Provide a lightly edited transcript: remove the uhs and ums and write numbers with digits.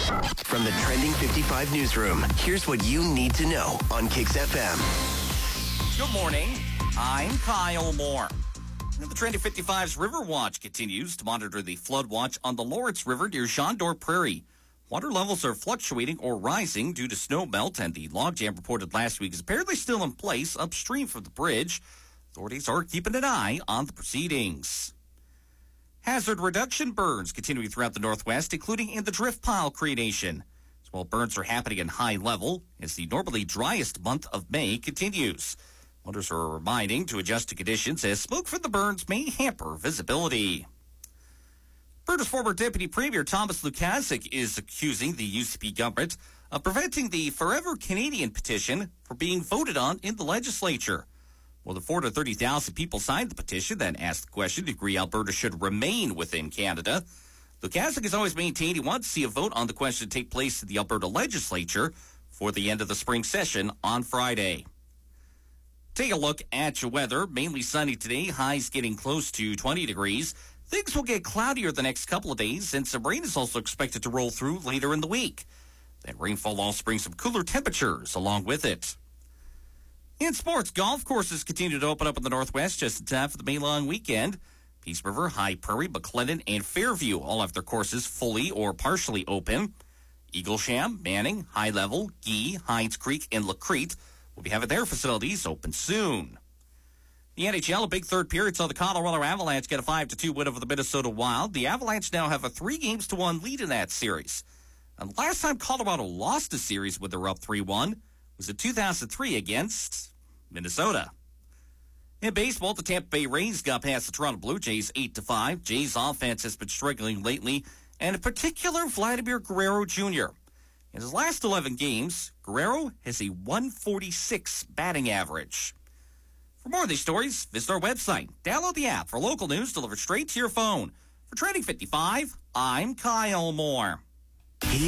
From the Trending 55 newsroom, here's what you need to know on Kicks FM. Good morning. I'm Kyle Moore. The Trending 55's River Watch continues to monitor the flood watch on the Lawrence River near Shondor Prairie. Water levels are fluctuating or rising due to snow melt, and the logjam reported last week is apparently still in place upstream from the bridge. Authorities are keeping an eye on the proceedings. Hazard reduction burns continuing throughout the Northwest, including in the Drift Pile Cree Nation. While burns are happening in high level as the normally driest month of May continues. Hunters are reminding to adjust to conditions as smoke from the burns may hamper visibility. Alberta's former Deputy Premier Thomas Lukaszuk is accusing the UCP government of preventing the Forever Canadian petition from being voted on in the legislature. More than 430,000 people signed the petition that asked the question to agree Alberta should remain within Canada. Lukaszuk has always maintained he wants to see a vote on the question take place in the Alberta legislature for the end of the spring session on Friday. Take a look at your weather. Mainly sunny today. Highs getting close to 20 degrees. Things will get cloudier the next couple of days, and some rain is also expected to roll through later in the week. That rainfall also brings some cooler temperatures along with it. In sports, golf courses continue to open up in the Northwest just in time for the May long weekend. Peace River, High Prairie, McLennan, and Fairview all have their courses fully or partially open. Eaglesham, Manning, High Level, Gee, Hines Creek, and Lacrete will be having their facilities open soon. The NHL, a big third period, saw the Colorado Avalanche get a 5-2 win over the Minnesota Wild. The Avalanche now have a 3-1 lead in that series. And the last time Colorado lost a series when they were up 3-1 was in 2003 against Minnesota. In baseball, the Tampa Bay Rays got past the Toronto Blue Jays 8-5. Jays offense has been struggling lately, and in particular, Vladimir Guerrero Jr. In his last 11 games, Guerrero has a 146 batting average. For more of these stories, visit our website. Download the app for local news delivered straight to your phone. For Trending 55, I'm Kyle Moore.